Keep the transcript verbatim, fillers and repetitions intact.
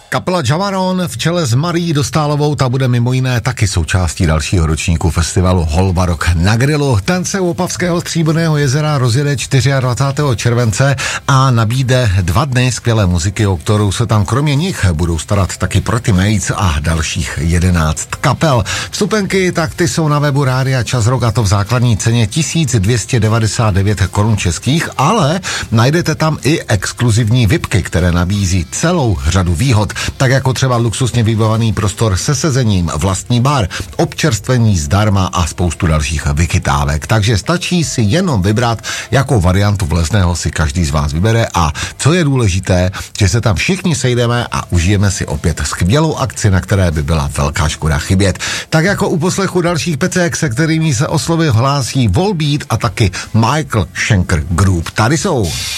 Kapela Jamaron v čele s Marí Dostálovou, ta bude mimo jiné taky součástí dalšího ročníku festivalu Holva Rock na grilu. Ten se u Opavského Stříbrného jezera rozjede dvacátého čtvrtého července a nabíde dva dny skvělé muziky, o kterou se tam kromě nich budou starat taky Pretty Mates a dalších jedenáct kapel. Vstupenky, tak ty jsou na webu Rádia Čas Rock a to v základní ceně tisíc dvě stě devadesát devět korun českých, ale najdete tam i exkluzivní vipky, které nabízí celou řadu výhod, tak jako třeba luxusně vybavaný prostor se sezením, vlastní bar, občerstvení zdarma a spoustu dalších vychytávek. Takže stačí si jenom vybrat, jakou variantu vlezného si každý z vás vybere a co je důležité, že se tam všichni sejdeme a užijeme si opět skvělou akci, na které by byla velká škoda chybět. Tak jako u poslechu dalších pecek, se kterými se oslovy hlásí Volbeat a taky Michael Schenker Group. Tady jsou.